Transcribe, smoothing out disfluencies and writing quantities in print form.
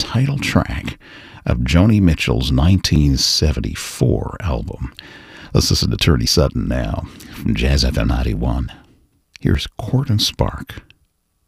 title track of Joni Mitchell's 1974 album. Let's listen to Turdy Sutton now from Jazz FM 91. Here's Court and Spark.